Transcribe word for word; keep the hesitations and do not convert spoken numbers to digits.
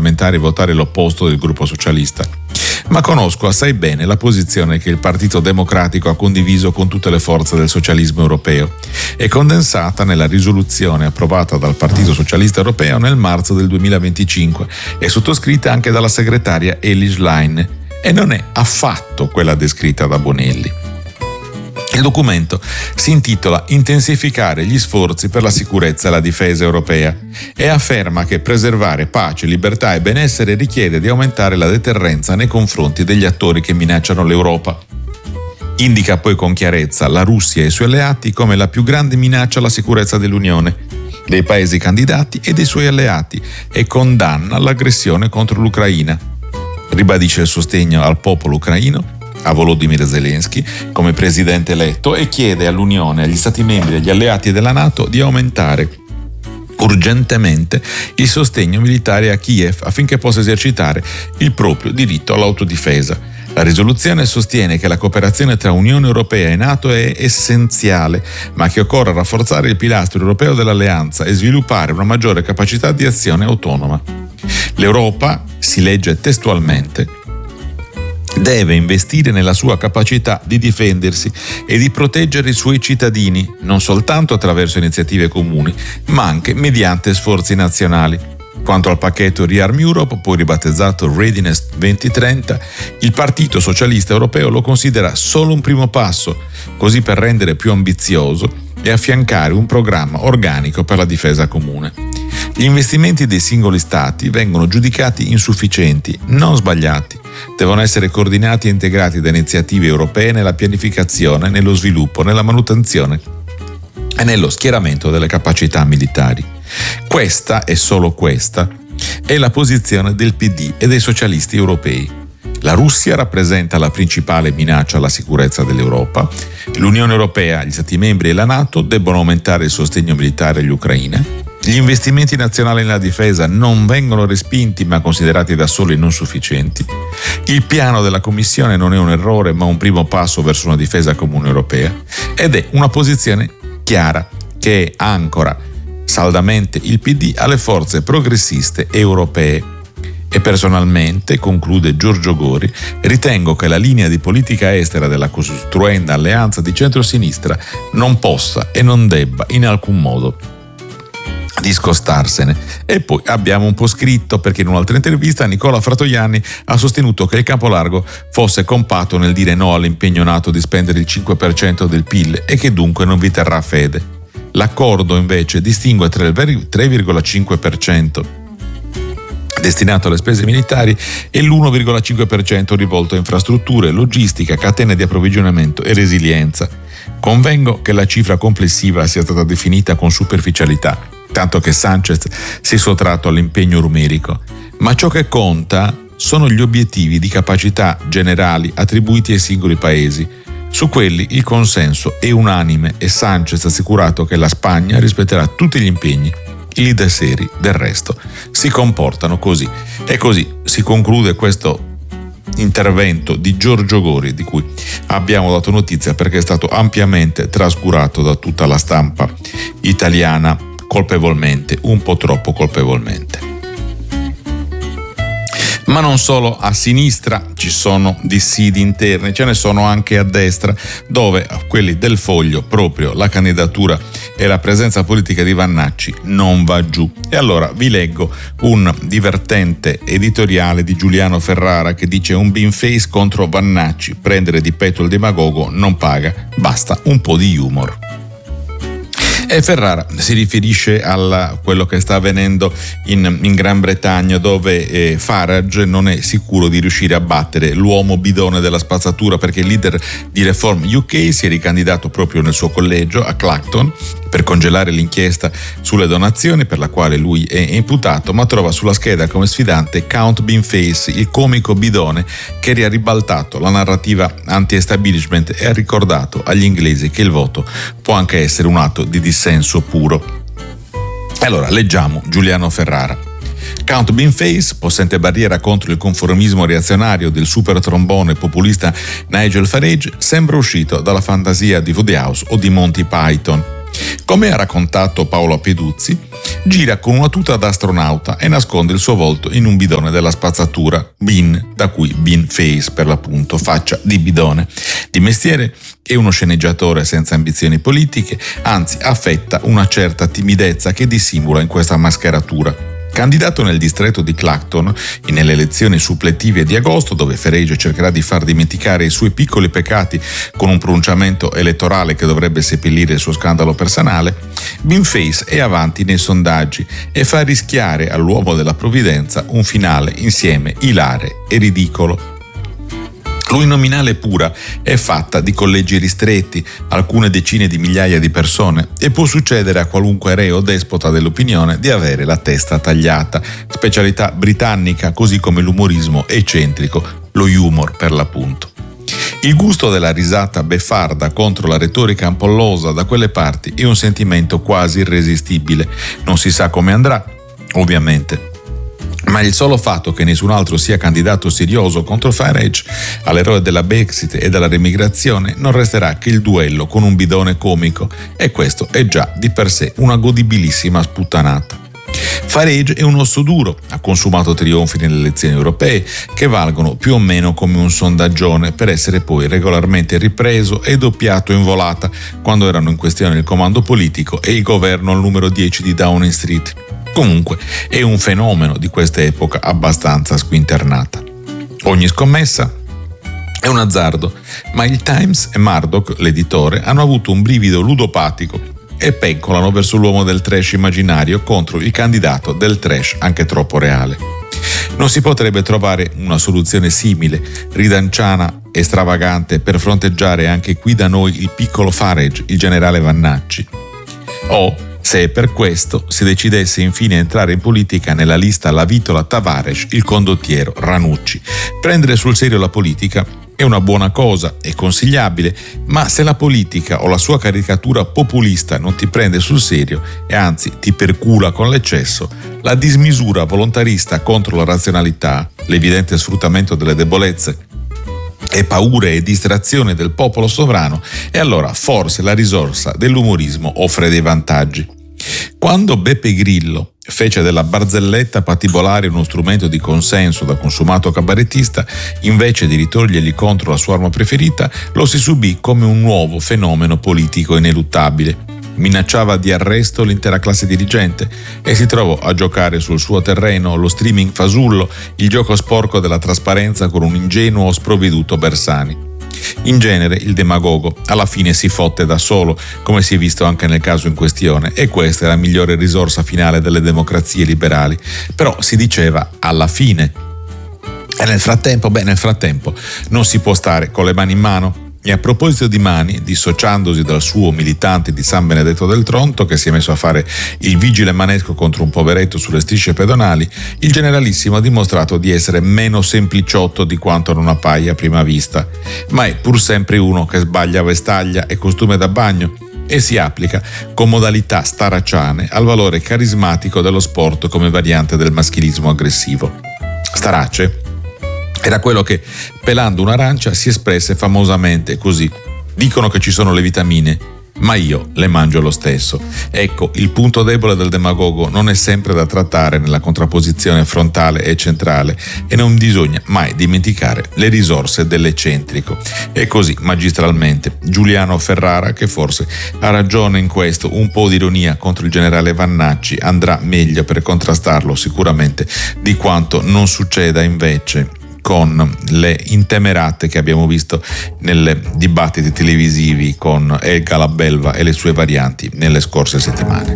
parlamentari votare l'opposto del gruppo socialista, ma conosco assai bene la posizione che il Partito Democratico ha condiviso con tutte le forze del socialismo europeo e condensata nella risoluzione approvata dal Partito Socialista Europeo nel marzo del duemilaventicinque e sottoscritta anche dalla segretaria Elly Schlein, e non è affatto quella descritta da Bonelli. Il documento si intitola Intensificare gli sforzi per la sicurezza e la difesa europea e afferma che preservare pace, libertà e benessere richiede di aumentare la deterrenza nei confronti degli attori che minacciano l'Europa. Indica poi con chiarezza la Russia e i suoi alleati come la più grande minaccia alla sicurezza dell'Unione, dei paesi candidati e dei suoi alleati, e condanna l'aggressione contro l'Ucraina. Ribadisce il sostegno al popolo ucraino, a Volodymyr Zelensky come presidente eletto, e chiede all'Unione, agli Stati membri e agli alleati della NATO di aumentare urgentemente il sostegno militare a Kiev affinché possa esercitare il proprio diritto all'autodifesa. La risoluzione sostiene che la cooperazione tra Unione Europea e NATO è essenziale, ma che occorre rafforzare il pilastro europeo dell'alleanza e sviluppare una maggiore capacità di azione autonoma. L'Europa, si legge testualmente, deve investire nella sua capacità di difendersi e di proteggere i suoi cittadini, non soltanto attraverso iniziative comuni, ma anche mediante sforzi nazionali. Quanto al pacchetto Rearm Europe, poi ribattezzato Readiness duemilatrenta, il Partito Socialista Europeo lo considera solo un primo passo, così per rendere più ambizioso e affiancare un programma organico per la difesa comune. Gli investimenti dei singoli Stati vengono giudicati insufficienti, non sbagliati. Devono essere coordinati e integrati da iniziative europee nella pianificazione, nello sviluppo, nella manutenzione e nello schieramento delle capacità militari. Questa, e solo questa, è la posizione del P D e dei socialisti europei. La Russia rappresenta la principale minaccia alla sicurezza dell'Europa. L'Unione Europea, gli Stati membri e la NATO debbono aumentare il sostegno militare all'Ucraina. Gli investimenti nazionali nella difesa non vengono respinti ma considerati da soli non sufficienti. Il piano della Commissione non è un errore ma un primo passo verso una difesa comune europea, ed è una posizione chiara che ancora saldamente il P D alle forze progressiste europee. E personalmente, conclude Giorgio Gori, ritengo che la linea di politica estera della costruenda alleanza di centrosinistra non possa e non debba in alcun modo discostarsene. E poi abbiamo un po' scritto perché in un'altra intervista Nicola Fratoianni ha sostenuto che il campo largo fosse compatto nel dire no all'impegno NATO di spendere il cinque per cento del P I L e che dunque non vi terrà fede. L'accordo invece distingue tra il tre virgola cinque per cento destinato alle spese militari e l'uno virgola cinque per cento rivolto a infrastrutture, logistica, catene di approvvigionamento e resilienza. Convengo che la cifra complessiva sia stata definita con superficialità, tanto che Sanchez si è sottratto all'impegno numerico, ma ciò che conta sono gli obiettivi di capacità generali attribuiti ai singoli paesi. Su quelli il consenso è unanime e Sanchez ha assicurato che la Spagna rispetterà tutti gli impegni. I leader seri, del resto, si comportano così. E così si conclude questo intervento di Giorgio Gori, di cui abbiamo dato notizia perché è stato ampiamente trascurato da tutta la stampa italiana, colpevolmente, un po' troppo colpevolmente. Ma non solo a sinistra ci sono dissidi interni, ce ne sono anche a destra, dove a quelli del Foglio proprio la candidatura e la presenza politica di Vannacci non va giù. E allora vi leggo un divertente editoriale di Giuliano Ferrara che dice: un beanface contro Vannacci, prendere di petto il demagogo non paga, basta un po' di humor. E Ferrara si riferisce a quello che sta avvenendo in, in Gran Bretagna, dove eh, Farage non è sicuro di riuscire a battere l'uomo bidone della spazzatura, perché il leader di Reform U K si è ricandidato proprio nel suo collegio a Clacton per congelare l'inchiesta sulle donazioni per la quale lui è imputato, ma trova sulla scheda come sfidante Count Beanface, il comico bidone che ha ribaltato la narrativa anti-establishment e ha ricordato agli inglesi che il voto può anche essere un atto di dissenso puro. Allora, leggiamo Giuliano Ferrara. Count Beanface, possente barriera contro il conformismo reazionario del super trombone populista Nigel Farage, sembra uscito dalla fantasia di Wodehouse o di Monty Python. Come ha raccontato Paolo Peduzzi, gira con una tuta da astronauta e nasconde il suo volto in un bidone della spazzatura, Bean, da cui Bean Face per l'appunto, faccia di bidone. Di mestiere è uno sceneggiatore senza ambizioni politiche, anzi affetta una certa timidezza che dissimula in questa mascheratura. Candidato nel distretto di Clacton nelle elezioni suppletive di agosto, dove Farage cercherà di far dimenticare i suoi piccoli peccati con un pronunciamento elettorale che dovrebbe seppellire il suo scandalo personale, Bean Face è avanti nei sondaggi e fa rischiare all'uomo della provvidenza un finale insieme ilare e ridicolo. L'uninominale pura è fatta di collegi ristretti, alcune decine di migliaia di persone, e può succedere a qualunque re o despota dell'opinione di avere la testa tagliata, specialità britannica così come l'umorismo eccentrico, lo humor per l'appunto. Il gusto della risata beffarda contro la retorica ampollosa da quelle parti è un sentimento quasi irresistibile. Non si sa come andrà, ovviamente. Ma il solo fatto che nessun altro sia candidato serioso contro Farage, all'eroe della Brexit e della remigrazione, non resterà che il duello con un bidone comico, e questo è già di per sé una godibilissima sputtanata. Farage è un osso duro, ha consumato trionfi nelle elezioni europee che valgono più o meno come un sondaggione, per essere poi regolarmente ripreso e doppiato in volata quando erano in questione il comando politico e il governo al numero dieci di Downing Street. Comunque è un fenomeno di questa epoca abbastanza squinternata. Ogni scommessa è un azzardo, ma il Times e Murdoch, l'editore, hanno avuto un brivido ludopatico e peccolano verso l'uomo del trash immaginario contro il candidato del trash anche troppo reale. Non si potrebbe trovare una soluzione simile, ridanciana e stravagante, per fronteggiare anche qui da noi il piccolo Farage, il generale Vannacci? O, se per questo si decidesse infine a entrare in politica nella lista La Vitola Tavares, il condottiero Ranucci. Prendere sul serio la politica è una buona cosa, è consigliabile, ma se la politica o la sua caricatura populista non ti prende sul serio e anzi ti percula con l'eccesso, la dismisura volontarista contro la razionalità, l'evidente sfruttamento delle debolezze e paure e distrazione del popolo sovrano, e allora forse la risorsa dell'umorismo offre dei vantaggi. Quando Beppe Grillo fece della barzelletta patibolare uno strumento di consenso da consumato cabarettista, invece di ritorgli contro la sua arma preferita, lo si subì come un nuovo fenomeno politico ineluttabile. Minacciava di arresto l'intera classe dirigente e si trovò a giocare sul suo terreno lo streaming fasullo, il gioco sporco della trasparenza con un ingenuo sprovveduto Bersani. In genere il demagogo alla fine si fotte da solo, come si è visto anche nel caso in questione, e questa è la migliore risorsa finale delle democrazie liberali. Però si diceva alla fine. E nel frattempo, beh, nel frattempo non si può stare con le mani in mano. E a proposito di mani, dissociandosi dal suo militante di San Benedetto del Tronto, che si è messo a fare il vigile manesco contro un poveretto sulle strisce pedonali, il generalissimo ha dimostrato di essere meno sempliciotto di quanto non appaia a prima vista, ma è pur sempre uno che sbaglia vestaglia e costume da bagno e si applica con modalità staracciane al valore carismatico dello sport come variante del maschilismo aggressivo. Starace era quello che, pelando un'arancia, si espresse famosamente così: dicono che ci sono le vitamine, ma io le mangio lo stesso. Ecco, il punto debole del demagogo non è sempre da trattare nella contrapposizione frontale e centrale, e non bisogna mai dimenticare le risorse dell'eccentrico. E così, magistralmente, Giuliano Ferrara, che forse ha ragione in questo, un po' di ironia contro il generale Vannacci andrà meglio per contrastarlo sicuramente di quanto non succeda invece con le intemerate che abbiamo visto nei dibattiti televisivi con Elga La Belva e le sue varianti nelle scorse settimane.